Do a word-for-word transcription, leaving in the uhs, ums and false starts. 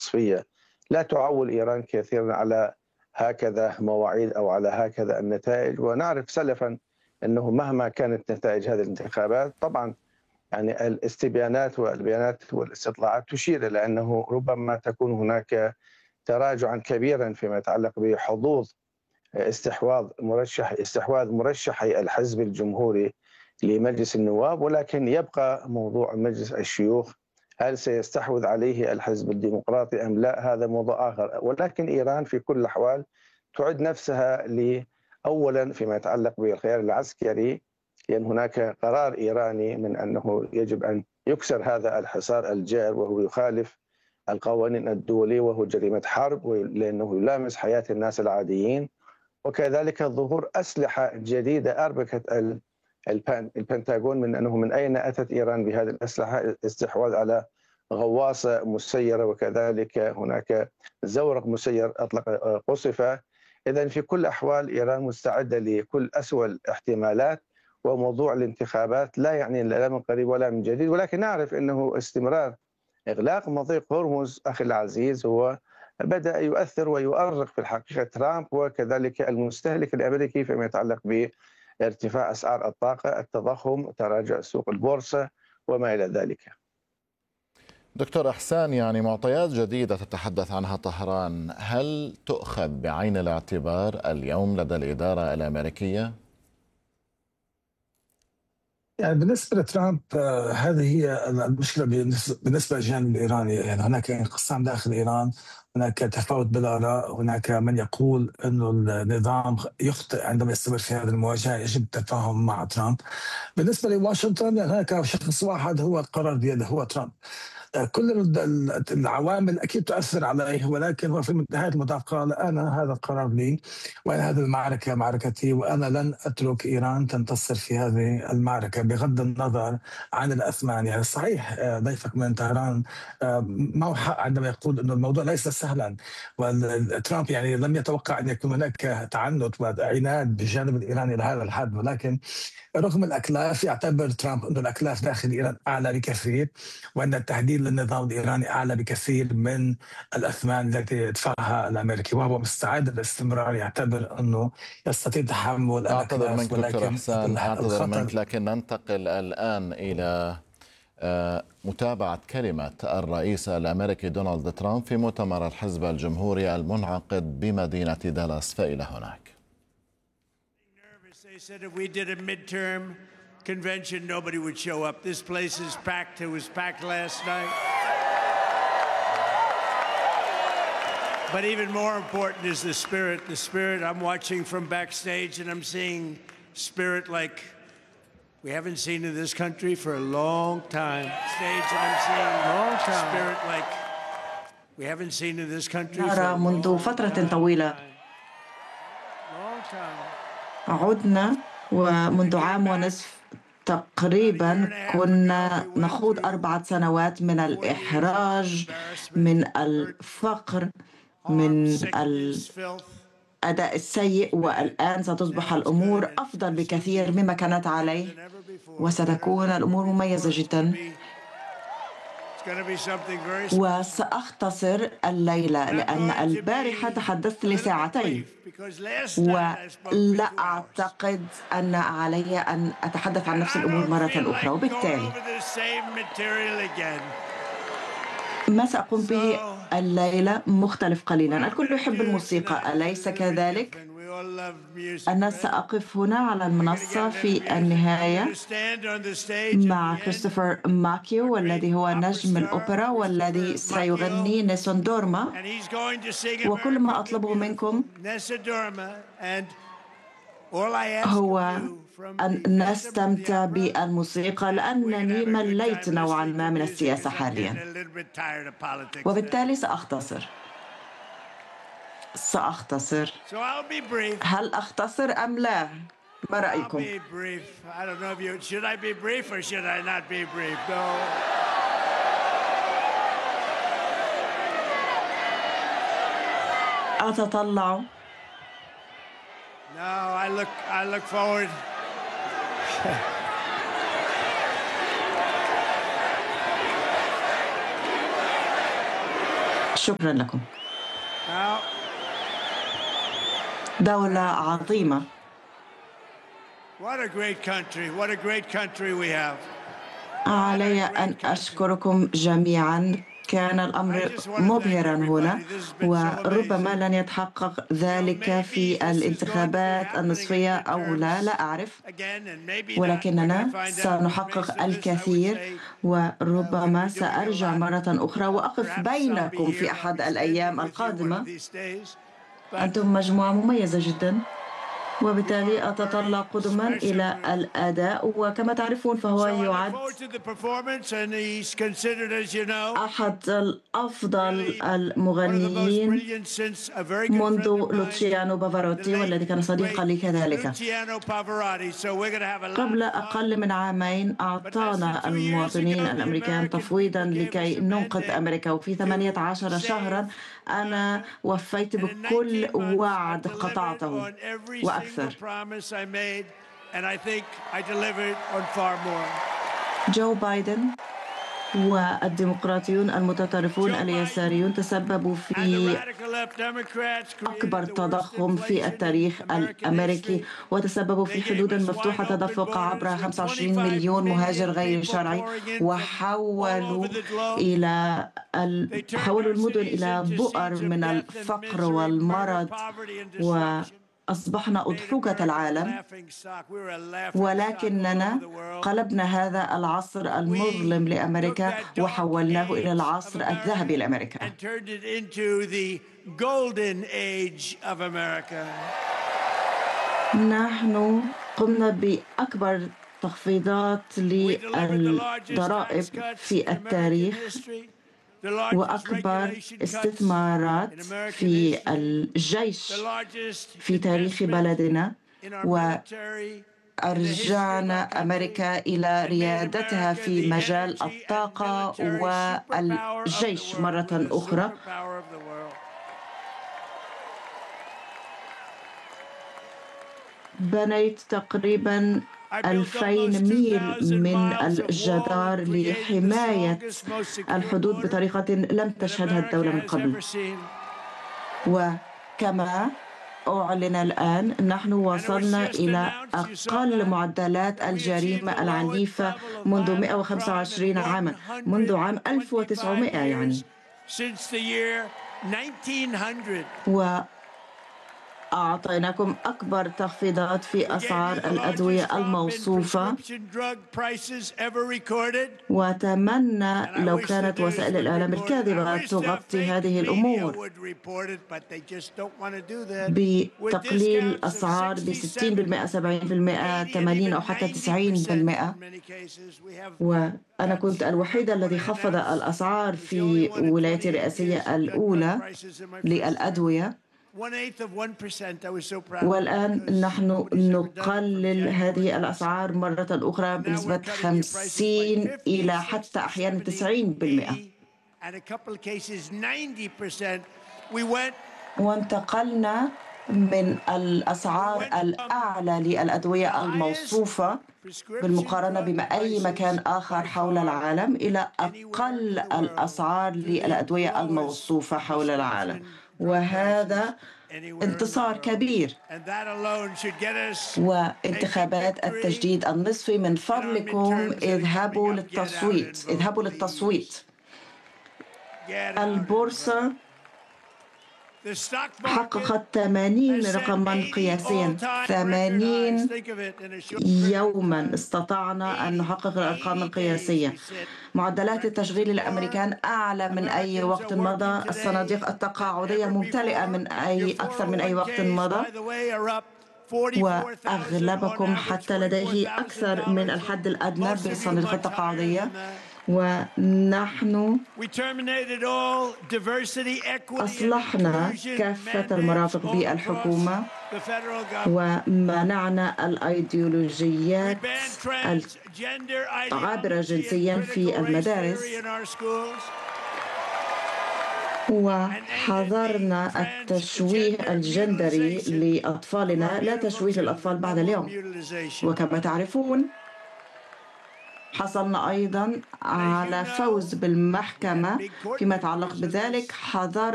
النصفية لا تعول إيران كثيرا على هكذا مواعيد أو على هكذا النتائج. ونعرف سلفا أنه مهما كانت نتائج هذه الانتخابات طبعا يعني الاستبيانات والبيانات والاستطلاعات تشير إلى أنه ربما تكون هناك تراجعا كبيرا فيما يتعلق بحظوظ استحواذ مرشح استحواذ مرشحي الحزب الجمهوري لمجلس النواب، ولكن يبقى موضوع مجلس الشيوخ هل سيستحوذ عليه الحزب الديمقراطي أم لا، هذا موضوع آخر. ولكن إيران في كل الأحوال تعد نفسها أولا فيما يتعلق بالخيار العسكري، لأن هناك قرار إيراني من أنه يجب أن يكسر هذا الحصار الجائر وهو يخالف القوانين الدولية وهو جريمة حرب لأنه يلامس حياة الناس العاديين. وكذلك ظهور أسلحة جديدة أربكت البنتاغون من أنه من أين أتت إيران بهذه الأسلحة، استحواذ على غواصة مسيرة وكذلك هناك زورق مسير أطلق قصف. إذن في كل الأحوال إيران مستعدة لكل أسوأ الاحتمالات، وموضوع الانتخابات لا يعني لا من قريب ولا من جديد. ولكن نعرف أنه استمرار إغلاق مضيق هرمز أخي العزيز هو بدأ يؤثر ويؤرق في الحقيقة ترامب وكذلك المستهلك الأمريكي فيما يتعلق بارتفاع أسعار الطاقة، التضخم، تراجع سوق البورصة وما إلى ذلك. دكتور إحسان، يعني معطيات جديدة تتحدث عنها طهران، هل تؤخذ بعين الاعتبار اليوم لدى الإدارة الأمريكية؟ يعني بالنسبة لترامب آه هذه هي المشكلة بالنسبة للجانب الإيراني. يعني هناك انقسام داخل إيران، هناك تفاوت بالآراء، هناك من يقول أنه النظام يخطئ عندما يستمر في هذه المواجهة، يجب التفاهم مع ترامب. بالنسبة لواشنطن هناك شخص واحد هو القرار بيده، هو ترامب. كل العوامل أكيد تؤثر عليه، ولكن هو في نهاية المطاف قال أنا هذا القرار لي، وأنا هذه المعركة معركتي، وأنا لن أترك إيران تنتصر في هذه المعركة بغض النظر عن الأثمان. يعني صحيح ضيفك من طهران معه حق عندما يقول أنه الموضوع ليس سهلا، وترامب يعني لم يتوقع أن يكون هناك تعنت وعناد بالجانب الإيراني إلى هذا الحد. ولكن رغم الأكلاف يعتبر ترامب أن الأكلاف داخل إيران أعلى بكثير، وأن التهديد للنظام الإيراني أعلى بكثير من الأثمان التي يدفعها الأمريكي، وهو مستعد للاستمرار، يعتبر أنه يستطيع تحمل الأكلاف. أعتذر منك دكتور إحسان، أعتذر منك، لكن ننتقل الآن إلى متابعة كلمة الرئيس الأمريكي دونالد ترامب في مؤتمر الحزب الجمهوري المنعقد بمدينة دالاس، فإلى هناك. They said if we did a midterm convention, nobody would show up. This place is packed. It was packed last night. But even more important is the spirit. The spirit I'm watching from backstage, and I'm seeing spirit like we haven't seen in this country for a long time. Stage, and I'm seeing long time. Spirit like we haven't seen in this country for a منذ فترة طويلة. long time. عدنا ومنذ عام ونصف تقريبا كنا نخوض أربعة سنوات من الإحراج، من الفقر، من الأداء السيء، والآن ستصبح الأمور أفضل بكثير مما كانت عليه، وستكون الأمور مميزة جدا. وسأختصر الليلة لأن البارحة تحدثت لساعتين، ولا أعتقد أن علي أن أتحدث عن نفس الأمور مرة أخرى. وبالتالي ما سأقوم به الليلة مختلف قليلا. الكل يحب الموسيقى، أليس كذلك؟ أنا سأقف هنا على المنصة في النهاية مع كريستوفر ماكيو، والذي هو نجم الأوبرا والذي سيغني نيسون دورما، وكل ما أطلبه منكم هو أن نستمتع بالموسيقى، لأنني مليت نوعا ما من السياسة حاليا، وبالتالي سأختصر سأختصر هل أختصر أم لا؟ ما رأيكم؟ أتطلع No, I look I look forward. شكرا لكم. دولة عظيمة. علي أن أشكركم جميعا. كان الأمر مبهرا هنا، وربما لن يتحقق ذلك في الانتخابات النصفية أو لا، لا أعرف، ولكننا سنحقق الكثير، وربما سأرجع مرة أخرى وأقف بينكم في أحد الأيام القادمة. أنتم مجموعة مميزة جدا، وبالتالي أتطلع قدما إلى الأداء، وكما تعرفون فهو يعد أحد الأفضل المغنيين منذ لوتشيانو بافاروتي، والذي كان صديقا لي كذلك. قبل أقل من عامين أعطانا المواطنين الأمريكان تفويضا لكي ننقذ أمريكا، وفي ثمانية عشر شهرا أنا وفيت بكل وعد قطعته وأكثر. جو بايدن والديمقراطيون المتطرفون اليساريون تسببوا في أكبر تضخم في التاريخ الأمريكي، وتسببوا في حدود مفتوحة تدفق عبر خمسة وعشرين مليون مهاجر غير شرعي، وحولوا إلى ال... حولوا المدن إلى بؤر من الفقر والمرض، و أصبحنا أضحوكة العالم. ولكننا قلبنا هذا العصر المظلم لأمريكا وحولناه إلى العصر الذهبي لأمريكا. نحن قمنا بأكبر تخفيضات للضرائب في التاريخ، وأكبر استثمارات في الجيش في تاريخ بلدنا، وأرجعنا أمريكا إلى ريادتها في مجال الطاقة والجيش مرة أخرى. بنيت تقريبا ألفين ميل من الجدار لحماية الحدود بطريقة لم تشهدها الدولة من قبل. وكما أعلن الآن نحن وصلنا إلى أقل معدلات الجريمة العنيفة منذ مئة وخمسة وعشرين عاما، منذ عام ألف وتسعمائة يعني. و أعطيناكم أكبر تخفيضات في أسعار الأدوية الموصوفة، وأتمنى لو كانت وسائل الإعلام الكاذبة تغطي هذه الأمور بتقليل أسعار بستين بالمئة، سبعين بالمئة، ثمانين أو حتى تسعين بالمئة. وأنا كنت الوحيدة الذي خفض الأسعار في ولايتي الرئاسية الأولى للأدوية، والآن نحن نقلل هذه الأسعار مرة أخرى بنسبة خمسين إلى حتى أحيانا تسعين بالمئة. وانتقلنا من الأسعار الأعلى للأدوية الموصوفة بالمقارنة بأي مكان آخر حول العالم إلى أقل الأسعار للأدوية الموصوفة حول العالم، وهذا انتصار كبير. وانتخابات التجديد النصفي، من فضلكم اذهبوا للتصويت، اذهبوا للتصويت. البورصة حققت ثمانين رقما قياسيا، ثمانين يوما استطعنا أن نحقق الأرقام القياسية. معدلات التشغيل الأمريكان أعلى من أي وقت مضى، الصناديق التقاعدية ممتلئة من أي أكثر من أي وقت مضى، وأغلبكم حتى لديه أكثر من الحد الأدنى بالصناديق التقاعدية. ونحن أصلحنا كافة المرافق بالحكومة، ومنعنا الأيديولوجيات العابرة جنسيا في المدارس، وحظرنا التشويه الجندري لأطفالنا. لا تشويه للأطفال بعد اليوم. وكما تعرفون حصلنا أيضا على فوز بالمحكمة فيما يتعلق بذلك. حذر